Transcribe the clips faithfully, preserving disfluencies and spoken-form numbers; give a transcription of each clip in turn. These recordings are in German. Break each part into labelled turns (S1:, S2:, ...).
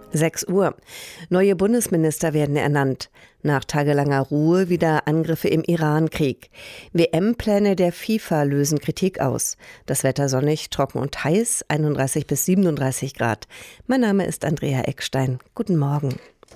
S1: sechs Uhr. Neue Bundesminister werden ernannt. Nach tagelanger Ruhe wieder Angriffe im Iran-Krieg. W M-Pläne der FIFA lösen Kritik aus. Das Wetter sonnig, trocken und heiß, einunddreißig bis siebenunddreißig Grad. Mein Name ist Andrea Eckstein. Guten Morgen.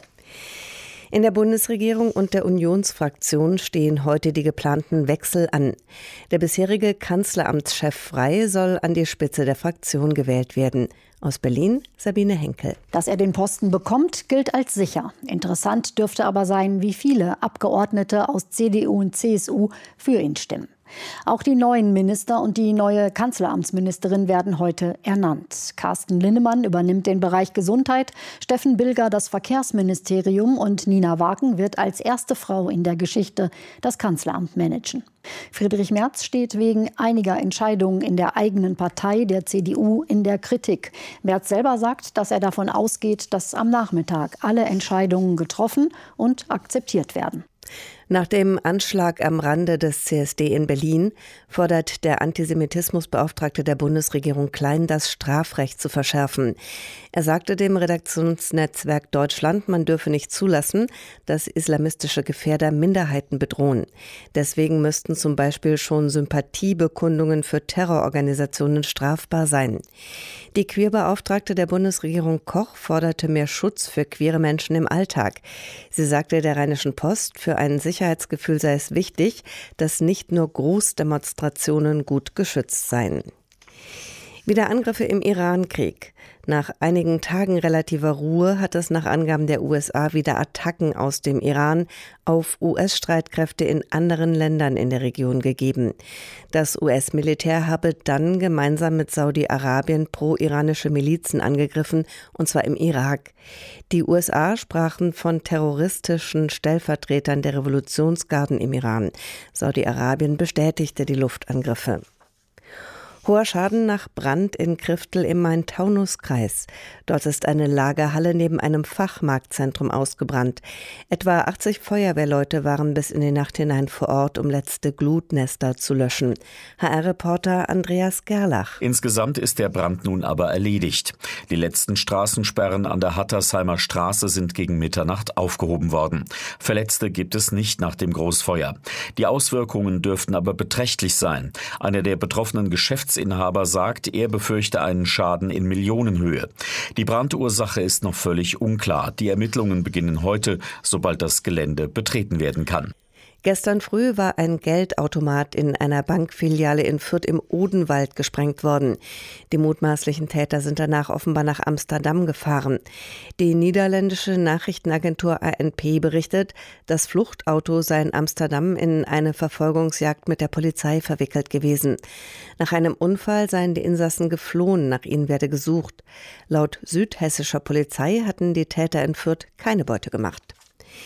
S1: In der Bundesregierung und der Unionsfraktion stehen heute die geplanten Wechsel an. Der bisherige Kanzleramtschef Frey soll an die Spitze der Fraktion gewählt werden. Aus Berlin, Sabine Henkel.
S2: Dass er den Posten bekommt, gilt als sicher. Interessant dürfte aber sein, wie viele Abgeordnete aus C D U und C S U für ihn stimmen. Auch die neuen Minister und die neue Kanzleramtsministerin werden heute ernannt. Carsten Linnemann übernimmt den Bereich Gesundheit, Steffen Bilger das Verkehrsministerium und Nina Wagen wird als erste Frau in der Geschichte das Kanzleramt managen. Friedrich Merz steht wegen einiger Entscheidungen in der eigenen Partei, der C D U, in der Kritik. Merz selber sagt, dass er davon ausgeht, dass am Nachmittag alle Entscheidungen getroffen und akzeptiert werden.
S1: Nach dem Anschlag am Rande des C S D in Berlin fordert der Antisemitismusbeauftragte der Bundesregierung Klein, das Strafrecht zu verschärfen. Er sagte dem Redaktionsnetzwerk Deutschland, man dürfe nicht zulassen, dass islamistische Gefährder Minderheiten bedrohen. Deswegen müssten zum Beispiel schon Sympathiebekundungen für Terrororganisationen strafbar sein. Die Queerbeauftragte der Bundesregierung Koch forderte mehr Schutz für queere Menschen im Alltag. Sie sagte der Rheinischen Post, für ein Sicherheitsgefühl sei es wichtig, dass nicht nur Großdemonstrationen gut geschützt seien. Wieder Angriffe im Iran-Krieg. Nach einigen Tagen relativer Ruhe hat es nach Angaben der U S A wieder Attacken aus dem Iran auf U S-Streitkräfte in anderen Ländern in der Region gegeben. Das U S-Militär habe dann gemeinsam mit Saudi-Arabien pro-iranische Milizen angegriffen, und zwar im Irak. Die U S A sprachen von terroristischen Stellvertretern der Revolutionsgarden im Iran. Saudi-Arabien bestätigte die Luftangriffe. Hoher Schaden nach Brand in Kriftel im Main-Taunus-Kreis. Dort ist eine Lagerhalle neben einem Fachmarktzentrum ausgebrannt. Etwa achtzig Feuerwehrleute waren bis in die Nacht hinein vor Ort, um letzte Glutnester zu löschen. H R-Reporter Andreas Gerlach.
S3: Insgesamt ist der Brand nun aber erledigt. Die letzten Straßensperren an der Hattersheimer Straße sind gegen Mitternacht aufgehoben worden. Verletzte gibt es nicht nach dem Großfeuer. Die Auswirkungen dürften aber beträchtlich sein. Einer der betroffenen Geschäfts Inhaber sagt, er befürchte einen Schaden in Millionenhöhe. Die Brandursache ist noch völlig unklar. Die Ermittlungen beginnen heute, sobald das Gelände betreten werden kann.
S1: Gestern früh war ein Geldautomat in einer Bankfiliale in Fürth im Odenwald gesprengt worden. Die mutmaßlichen Täter sind danach offenbar nach Amsterdam gefahren. Die niederländische Nachrichtenagentur A N P berichtet, das Fluchtauto sei in Amsterdam in eine Verfolgungsjagd mit der Polizei verwickelt gewesen. Nach einem Unfall seien die Insassen geflohen, nach ihnen werde gesucht. Laut südhessischer Polizei hatten die Täter in Fürth keine Beute gemacht.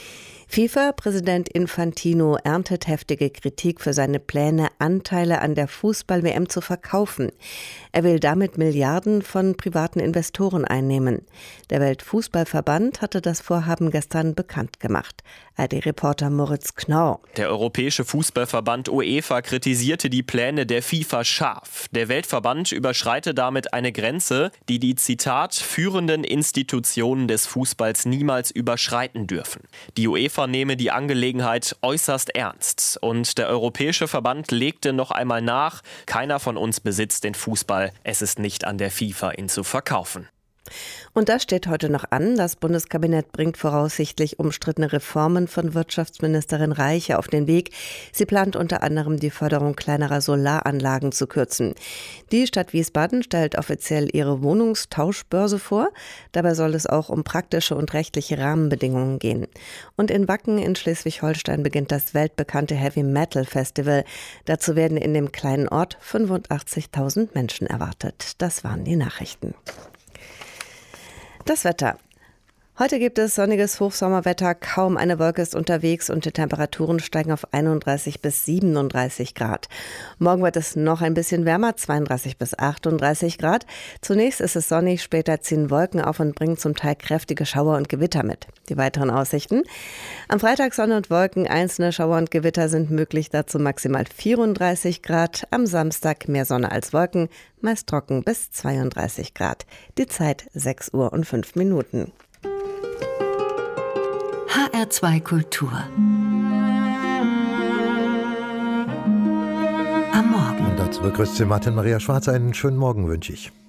S1: FIFA-Präsident Infantino erntet heftige Kritik für seine Pläne, Anteile an der Fußball-W M zu verkaufen. Er will damit Milliarden von privaten Investoren einnehmen. Der Weltfußballverband hatte das Vorhaben gestern bekannt gemacht. A D-Reporter Moritz Knorr.
S4: Der Europäische Fußballverband UEFA kritisierte die Pläne der FIFA scharf. Der Weltverband überschreite damit eine Grenze, die die, Zitat, führenden Institutionen des Fußballs niemals überschreiten dürfen. Die UEFA nehme die Angelegenheit äußerst ernst. Und der Europäische Verband legte noch einmal nach, keiner von uns besitzt den Fußball. Es ist nicht an der FIFA, ihn zu verkaufen.
S1: Und das steht heute noch an. Das Bundeskabinett bringt voraussichtlich umstrittene Reformen von Wirtschaftsministerin Reiche auf den Weg. Sie plant unter anderem die Förderung kleinerer Solaranlagen zu kürzen. Die Stadt Wiesbaden stellt offiziell ihre Wohnungstauschbörse vor. Dabei soll es auch um praktische und rechtliche Rahmenbedingungen gehen. Und in Wacken in Schleswig-Holstein beginnt das weltbekannte Heavy Metal Festival. Dazu werden in dem kleinen Ort fünfundachtzigtausend Menschen erwartet. Das waren die Nachrichten. Das Wetter. Heute gibt es sonniges Hochsommerwetter, kaum eine Wolke ist unterwegs und die Temperaturen steigen auf einunddreißig bis siebenunddreißig Grad. Morgen wird es noch ein bisschen wärmer, zweiunddreißig bis achtunddreißig Grad. Zunächst ist es sonnig, später ziehen Wolken auf und bringen zum Teil kräftige Schauer und Gewitter mit. Die weiteren Aussichten: Am Freitag Sonne und Wolken, einzelne Schauer und Gewitter sind möglich, dazu maximal vierunddreißig Grad. Am Samstag mehr Sonne als Wolken, meist trocken bis zweiunddreißig Grad. Die Zeit sechs Uhr und fünf Minuten.
S5: H R zwei Kultur. Am Morgen.
S6: Und dazu begrüßt Sie Martin Maria Schwarz. Einen schönen Morgen wünsche ich.